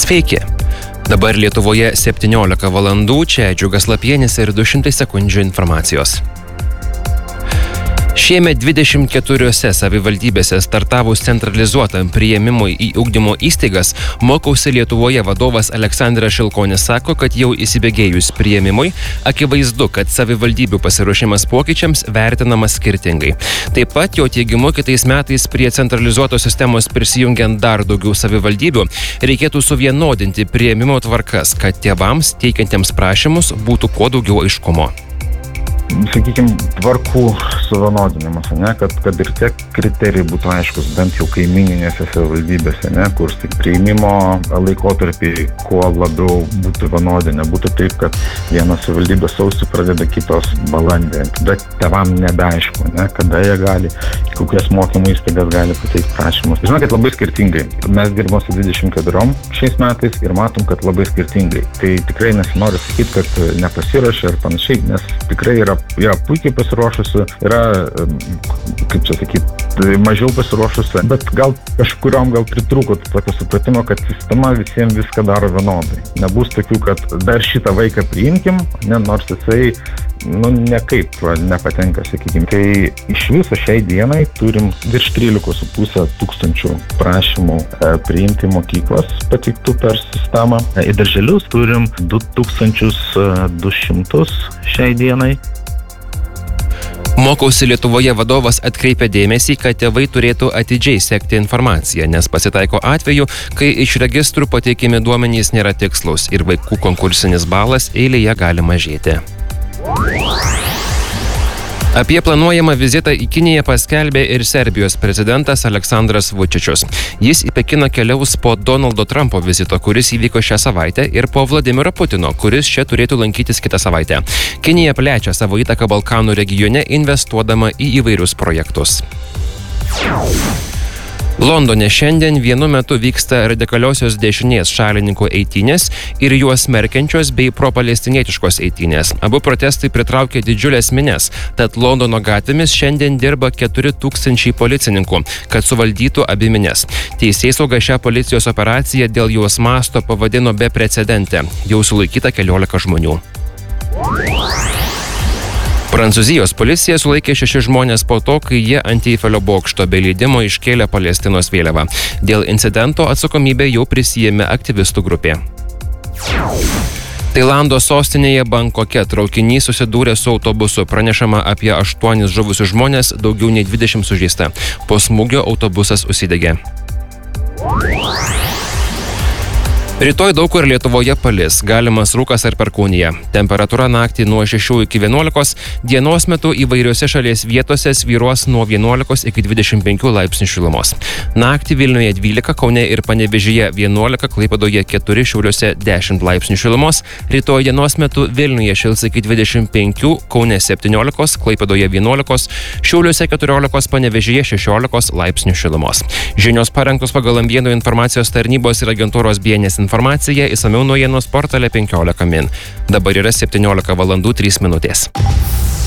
Sveiki. Dabar Lietuvoje 17 valandų, čia Džiugas Lapienis ir 200 sekundžių informacijos. Šiemet 24 savivaldybėse startavus centralizuotam priėmimui į ugdymo įstaigas, Mokausi Lietuvoje vadovas Aleksandras Šilkonis sako, kad jau įsibėgėjus priėmimui, akivaizdu, kad savivaldybių pasiruošimas pokyčiams vertinamas skirtingai. Taip pat jo teigimu, kitais metais prie centralizuotos sistemos prisijungiant dar daugiau savivaldybių, reikėtų suvienodinti priėmimo tvarkas, kad tėvams teikiantiems prašymus būtų kuo daugiau aiškumo. Sakykime, tvarkų suvienodinimas, kad ir tie kriterijai būtų aiškus, bent jau kaimininėse savivaldybėse, kur priėmimo laikotarpiai kuo labiau būtų vienodinė. Būtų taip, kad vienas savivaldybė sausį pradeda, kitos balandį. Bet tėvam nebeaišku, kada jie gali, kokias mokymo įstaigas gali pateikti prašymus. Žinokit, labai skirtingai. Mes dirbame su 24 šiais metais ir matom, kad labai skirtingai. Tai tikrai nesinori sakyti, kad nepasiruošia ir panašiai, nes tikrai yra puikiai pasiruošusi, yra, kaip čia sakyti, mažiau pasiruošusi, bet gal kažkuriom pritrūko tokio supratimo, kad sistema visiems viską daro vienodai. Nebus tokių, kad dar šitą vaiką priimkim, nors jisai nekaip nepatenka, sakykime. Tai iš viso šiai dienai turim virš 13,5 tūkstančių prašymų priimti mokyklas pateiktų per sistemą. Į darželius turim 2200 šiai dienai. Mokausi Lietuvoje vadovas atkreipia dėmesį, kad tėvai turėtų atidžiai sekti informaciją, nes pasitaiko atveju, kai iš registrų pateikiami duomenys nėra tikslus ir vaikų konkursinis balas eilėje gali mažėti. Apie planuojamą vizitą į Kiniją paskelbė ir Serbijos prezidentas Aleksandras Vučičius. Jis į Pekiną keliaus po Donaldo Trumpo vizito, kuris įvyko šią savaitę, ir po Vladimiro Putino, kuris čia turėtų lankytis kitą savaitę. Kinija plečia savo įtaką Balkanų regione, investuodama į įvairius projektus. Londone šiandien vienu metu vyksta radikaliosios dešinės šalininkų eitynės ir juos smerkiančios bei propalestinietiškos eitynės. Abu protestai pritraukė didžiulės minias, tad Londono gatvėmis šiandien dirba 4000 policininkų, kad suvaldytų abi minias. Teisėsauga šią policijos operaciją dėl jos masto pavadino beprecedente. Jau sulaikyta 14 žmonių. Prancūzijos policija sulaikė 6 žmonės po to, kai jie ant Eifelio bokšto be leidimo iškėlė Palestinos vėliavą. Dėl incidento atsakomybę jau prisiėmė aktyvistų grupė. Tailando sostinėje Bankoke traukinys susidūrė su autobusu. Pranešama apie 8 žuvusius žmonės, daugiau nei 20 sužeista. Po smūgio autobusas užsidegė. Rytoj daug kur Lietuvoje palis, galimas rūkas ar perkūnija. Temperatūra naktį nuo 6 iki 11, dienos metu įvairiose šalies vietose svyruos nuo 11 iki 25 laipsnių šilumos. Naktį Vilniuje 12, Kaune ir Panevėžyje 11, Klaipėdoje 4, Šiauliuose 10 laipsnių šilumos. Rytoj dienos metu Vilniuje šils iki 25, Kaune 17, Klaipėdoje 11, Šiauliuose 14, Panevėžyje 16 laipsnių šilumos. Žinios parengtos pagal Ambienų informacijos tarnybos ir agentūros BNS informacija, išsamiau naujienos portale 15 min. Dabar yra 17 valandų 3 minutės.